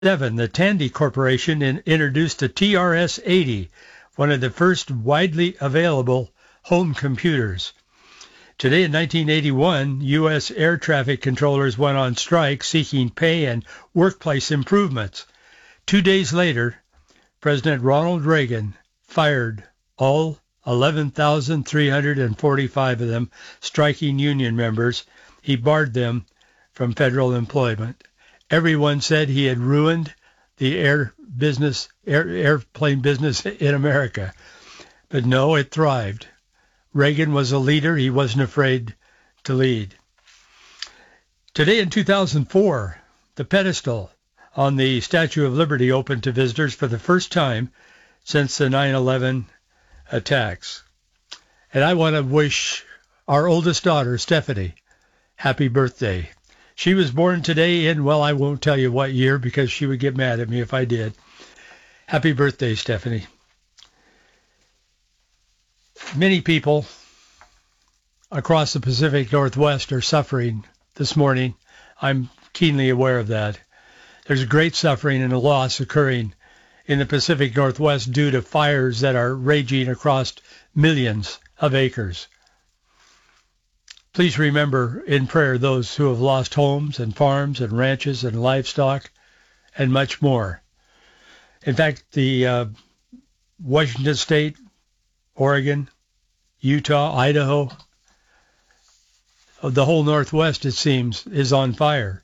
The Tandy Corporation introduced a TRS-80, one of the first widely available home computers. Today in 1981, U.S. air traffic controllers went on strike seeking pay and workplace improvements. 2 days later, President Ronald Reagan fired all 11,345 of them striking union members. He barred them from federal employment. Everyone said he had ruined the airplane business in America. But no, it thrived. Reagan was a leader. He wasn't afraid to lead. Today in 2004, the pedestal on the Statue of Liberty opened to visitors for the first time since the 9/11 attacks. And I want to wish our oldest daughter, Stephanie, happy birthday. She was born today in, well, I won't tell you what year because she would get mad at me if I did. Happy birthday, Stephanie. Many people across the Pacific Northwest are suffering this morning. I'm keenly aware of that. There's great suffering and loss occurring in the Pacific Northwest due to fires that are raging across millions of acres. Please remember in prayer those who have lost homes and farms and ranches and livestock and much more. In fact, the Washington State, Oregon, Utah, Idaho, the whole Northwest, it seems, is on fire.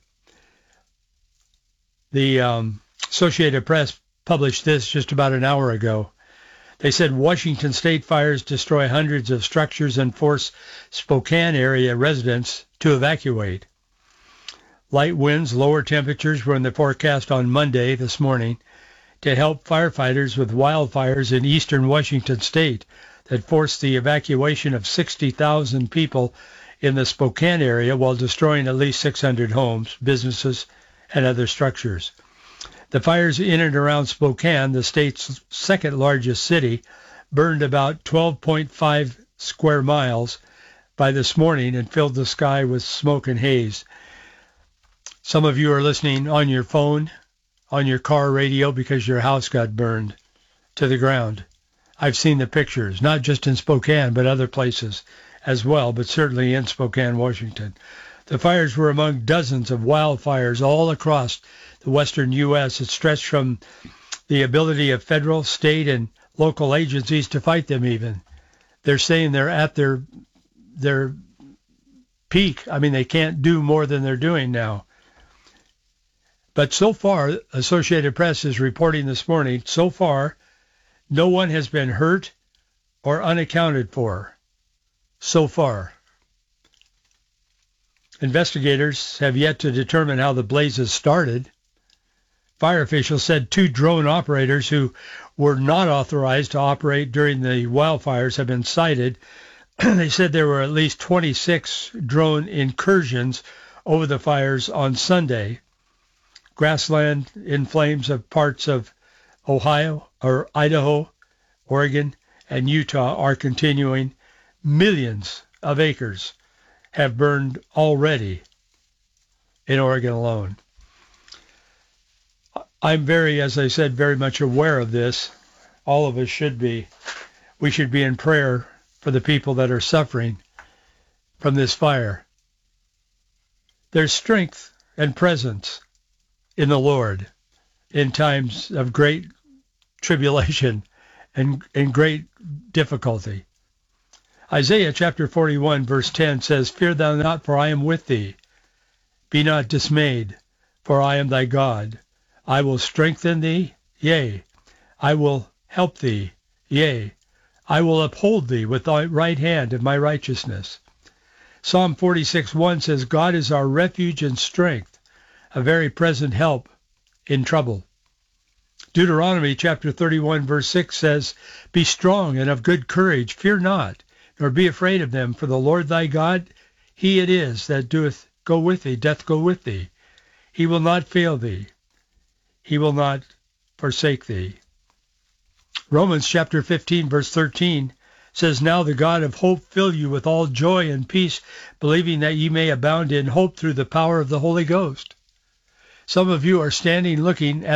The Associated Press published this just about an hour ago. They said Washington State fires destroy hundreds of structures and force Spokane area residents to evacuate. Light winds, lower temperatures were in the forecast on Monday this morning to help firefighters with wildfires in eastern Washington State that forced the evacuation of 60,000 people in the Spokane area while destroying at least 600 homes, businesses, and other structures. The fires in and around Spokane, the state's second largest city, burned about 12.5 square miles by this morning and filled the sky with smoke and haze. Some of you are listening on your phone, on your car radio, because your house got burned to the ground. I've seen the pictures, not just in Spokane, but other places as well, but certainly in Spokane, Washington. The fires were among dozens of wildfires all across the western U.S. It stretched from the ability of federal, state, and local agencies to fight them even. They're saying they're at their peak. I mean, they can't do more than they're doing now. But so far, Associated Press is reporting this morning, so far, no one has been hurt or unaccounted for. So far. Investigators have yet to determine how the blazes started. Fire officials said 2 drone operators who were not authorized to operate during the wildfires have been cited. They said there were at least 26 drone incursions over the fires on Sunday. Grassland in flames of parts of Ohio, or Idaho, Oregon, and Utah are continuing. Millions of acres have burned already in Oregon alone. I'm as I said, very much aware of this. All of us should be. We should be in prayer for the people that are suffering from this fire. There's strength and presence in the Lord in times of great tribulation and great difficulty. Isaiah chapter 41 verse 10 says, "Fear thou not, for I am with thee. Be not dismayed, for I am thy God. I will strengthen thee, yea, I will help thee, yea, I will uphold thee with thy right hand of my righteousness." Psalm 46:1 says, "God is our refuge and strength, a very present help in trouble." Deuteronomy chapter 31 verse 6 says, "Be strong and of good courage, fear not, nor be afraid of them, for the Lord thy God, he it is that doth go with thee. He will not fail thee. He will not forsake thee." Romans chapter 15 verse 13 says, "Now the God of hope fill you with all joy and peace, believing that ye may abound in hope through the power of the Holy Ghost." Some of you are standing looking at